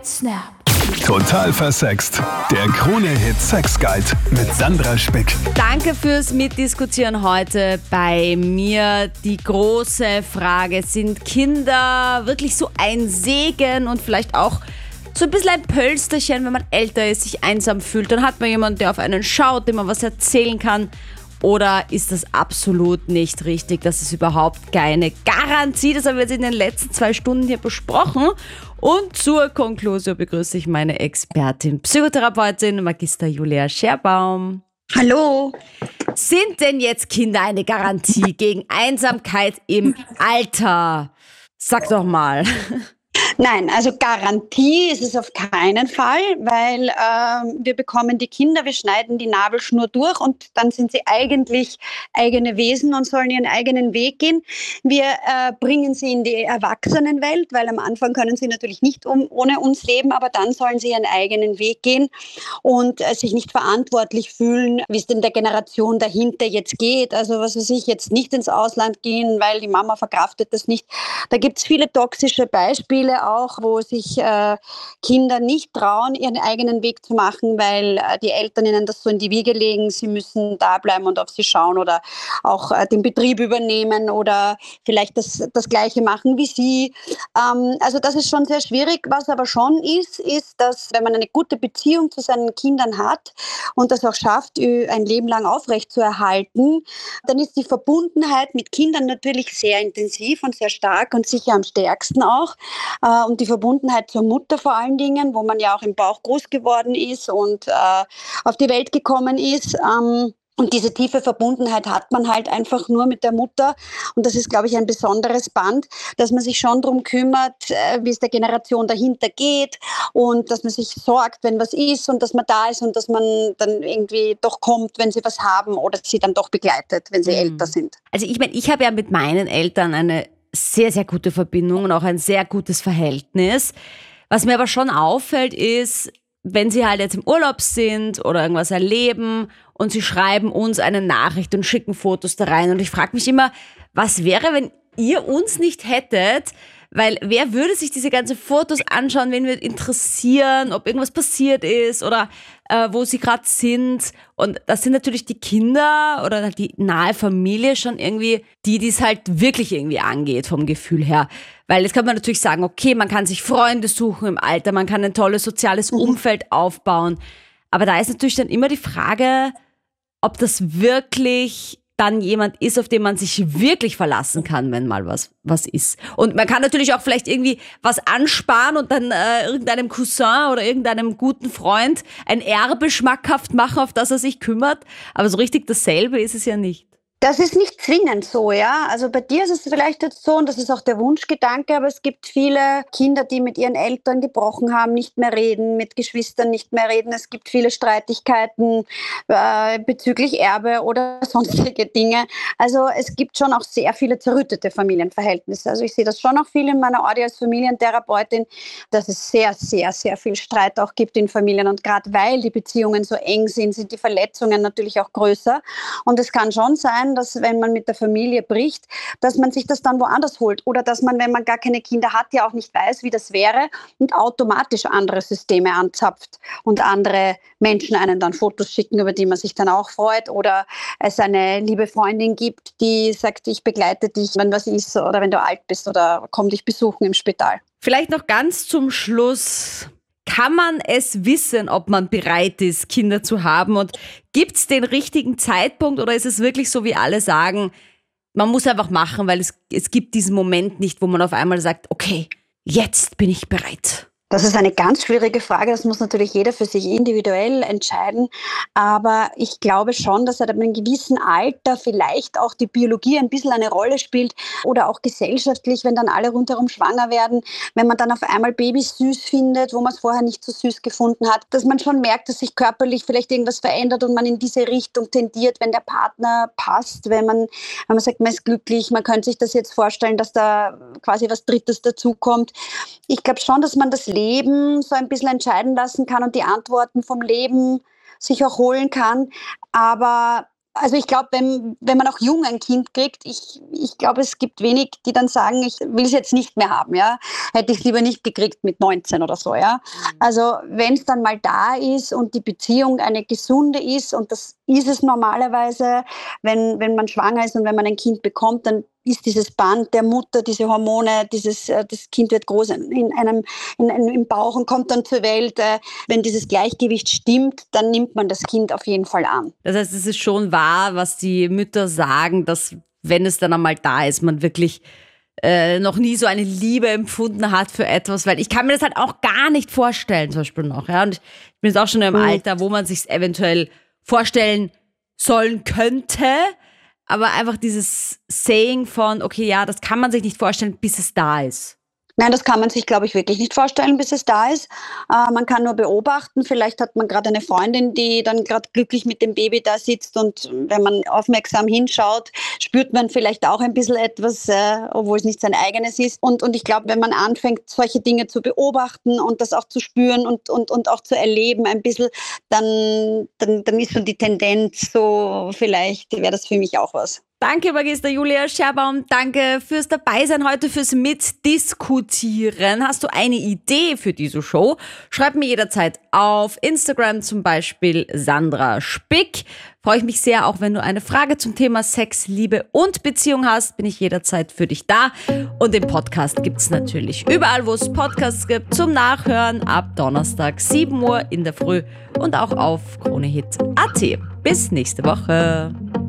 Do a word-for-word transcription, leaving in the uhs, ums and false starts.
Snap. Total versext. Der Krone-Hit Sex Guide mit Sandra Spick. Danke fürs Mitdiskutieren heute bei mir. Die große Frage, sind Kinder wirklich so ein Segen und vielleicht auch so ein bisschen ein Pölsterchen, wenn man älter ist, sich einsam fühlt? Dann hat man jemanden, der auf einen schaut, dem man was erzählen kann. Oder ist das absolut nicht richtig? Das ist überhaupt keine Garantie. Das haben wir jetzt in den letzten zwei Stunden hier besprochen. Und zur Konklusion begrüße ich meine Expertin, Psychotherapeutin Magister Julia Scherbaum. Hallo. Sind denn jetzt Kinder eine Garantie gegen Einsamkeit im Alter? Sag doch mal. Nein, also Garantie ist es auf keinen Fall, weil äh, wir bekommen die Kinder, wir schneiden die Nabelschnur durch und dann sind sie eigentlich eigene Wesen und sollen ihren eigenen Weg gehen. Wir äh, bringen sie in die Erwachsenenwelt, weil am Anfang können sie natürlich nicht um, ohne uns leben, aber dann sollen sie ihren eigenen Weg gehen und äh, sich nicht verantwortlich fühlen, wie es denn der Generation dahinter jetzt geht. Also was weiß ich, jetzt nicht ins Ausland gehen, weil die Mama verkraftet das nicht. Da gibt es viele toxische Beispiele auch, wo sich äh, Kinder nicht trauen, ihren eigenen Weg zu machen, weil äh, die Eltern ihnen das so in die Wiege legen, sie müssen da bleiben und auf sie schauen oder auch äh, den Betrieb übernehmen oder vielleicht das, das Gleiche machen wie sie. Ähm, also das ist schon sehr schwierig. Was aber schon ist, ist, dass wenn man eine gute Beziehung zu seinen Kindern hat und das auch schafft, ein Leben lang aufrechtzuerhalten, dann ist die Verbundenheit mit Kindern natürlich sehr intensiv und sehr stark und sicher am stärksten auch. Äh, und die Verbundenheit zur Mutter vor allen Dingen, wo man ja auch im Bauch groß geworden ist und äh, auf die Welt gekommen ist. Ähm, und diese tiefe Verbundenheit hat man halt einfach nur mit der Mutter. Und das ist, glaube ich, ein besonderes Band, dass man sich schon darum kümmert, äh, wie es der Generation dahinter geht und dass man sich sorgt, wenn was ist und dass man da ist und dass man dann irgendwie doch kommt, wenn sie was haben oder sie dann doch begleitet, wenn sie mhm. älter sind. Also ich meine, ich habe ja mit meinen Eltern eine sehr, sehr gute Verbindung und auch ein sehr gutes Verhältnis. Was mir aber schon auffällt ist, wenn sie halt jetzt im Urlaub sind oder irgendwas erleben und sie schreiben uns eine Nachricht und schicken Fotos da rein und ich frage mich immer, was wäre, wenn ihr uns nicht hättet? Weil wer würde sich diese ganzen Fotos anschauen, wen würde interessieren, ob irgendwas passiert ist oder äh, wo sie gerade sind. Und das sind natürlich die Kinder oder die nahe Familie schon irgendwie die, die es halt wirklich irgendwie angeht vom Gefühl her. Weil jetzt kann man natürlich sagen, okay, man kann sich Freunde suchen im Alter, man kann ein tolles soziales Umfeld aufbauen. Aber da ist natürlich dann immer die Frage, ob das wirklich dann jemand ist, auf den man sich wirklich verlassen kann, wenn mal was, was ist. Und man kann natürlich auch vielleicht irgendwie was ansparen und dann äh, irgendeinem Cousin oder irgendeinem guten Freund ein Erbe schmackhaft machen, auf das er sich kümmert. Aber so richtig dasselbe ist es ja nicht. Das ist nicht zwingend so, ja. Also bei dir ist es vielleicht jetzt so, und das ist auch der Wunschgedanke, aber es gibt viele Kinder, die mit ihren Eltern gebrochen haben, nicht mehr reden, mit Geschwistern nicht mehr reden. Es gibt viele Streitigkeiten äh, bezüglich Erbe oder sonstige Dinge. Also es gibt schon auch sehr viele zerrüttete Familienverhältnisse. Also ich sehe das schon auch viel in meiner Arbeit als Familientherapeutin, dass es sehr, sehr, sehr viel Streit auch gibt in Familien. Und gerade weil die Beziehungen so eng sind, sind die Verletzungen natürlich auch größer. Und es kann schon sein, dass wenn man mit der Familie bricht, dass man sich das dann woanders holt oder dass man, wenn man gar keine Kinder hat, ja auch nicht weiß, wie das wäre und automatisch andere Systeme anzapft und andere Menschen einen dann Fotos schicken, über die man sich dann auch freut oder es eine liebe Freundin gibt, die sagt, ich begleite dich, wenn was ist oder wenn du alt bist oder komm dich besuchen im Spital. Vielleicht noch ganz zum Schluss. Kann man es wissen, ob man bereit ist, Kinder zu haben? Und gibt es den richtigen Zeitpunkt oder ist es wirklich so, wie alle sagen, man muss einfach machen, weil es, es gibt diesen Moment nicht, wo man auf einmal sagt, okay, jetzt bin ich bereit? Das ist eine ganz schwierige Frage. Das muss natürlich jeder für sich individuell entscheiden. Aber ich glaube schon, dass ab einem gewissen Alter vielleicht auch die Biologie ein bisschen eine Rolle spielt oder auch gesellschaftlich, wenn dann alle rundherum schwanger werden, wenn man dann auf einmal Babys süß findet, wo man es vorher nicht so süß gefunden hat, dass man schon merkt, dass sich körperlich vielleicht irgendwas verändert und man in diese Richtung tendiert, wenn der Partner passt, wenn man, wenn man sagt, man ist glücklich, man könnte sich das jetzt vorstellen, dass da quasi was Drittes dazukommt. Ich glaube schon, dass man das Leben so ein bisschen entscheiden lassen kann und die Antworten vom Leben sich auch holen kann. Aber Also ich glaube, wenn, wenn man auch jung ein Kind kriegt, ich, ich glaube, es gibt wenig, die dann sagen, ich will es jetzt nicht mehr haben, ja. Hätte ich es lieber nicht gekriegt mit neunzehn oder so, ja. Also wenn es dann mal da ist und die Beziehung eine gesunde ist, und das ist es normalerweise, wenn, wenn man schwanger ist und wenn man ein Kind bekommt, dann ist dieses Band der Mutter, diese Hormone, dieses, äh, das Kind wird groß in einem, in einem, im Bauch und kommt dann zur Welt. Äh, wenn dieses Gleichgewicht stimmt, dann nimmt man das Kind auf jeden Fall an. Das heißt, es ist schon wahr, was die Mütter sagen, dass, wenn es dann einmal da ist, man wirklich äh, noch nie so eine Liebe empfunden hat für etwas, weil ich kann mir das halt auch gar nicht vorstellen, zum Beispiel noch. Ja? Und ich bin jetzt auch schon im Alter, wo man sich eventuell vorstellen sollen könnte, aber einfach dieses Saying von, okay, ja, das kann man sich nicht vorstellen, bis es da ist. Nein, das kann man sich, glaube ich, wirklich nicht vorstellen, bis es da ist. Äh, man kann nur beobachten. Vielleicht hat man gerade eine Freundin, die dann gerade glücklich mit dem Baby da sitzt, und wenn man aufmerksam hinschaut, spürt man vielleicht auch ein bisschen etwas, äh, obwohl es nicht sein eigenes ist. Und, und ich glaube, wenn man anfängt, solche Dinge zu beobachten und das auch zu spüren und, und, und auch zu erleben ein bisschen, dann, dann, dann ist so die Tendenz so, vielleicht wäre das für mich auch was. Danke, Magister Julia Scherbaum. Danke fürs Dabeisein heute, fürs Mitdiskutieren. Hast du eine Idee für diese Show? Schreib mir jederzeit auf Instagram, zum Beispiel Sandra Spick. Freue ich mich sehr, auch wenn du eine Frage zum Thema Sex, Liebe und Beziehung hast, bin ich jederzeit für dich da. Und den Podcast gibt's natürlich überall, wo es Podcasts gibt, zum Nachhören ab Donnerstag sieben Uhr in der Früh und auch auf kronehit punkt at. Bis nächste Woche.